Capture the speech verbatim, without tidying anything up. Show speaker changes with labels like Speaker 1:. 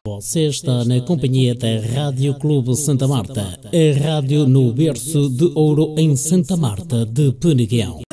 Speaker 1: Você está na companhia da Rádio Clube Santa Marta, a rádio no berço de ouro em Santa Marta de Peneguião.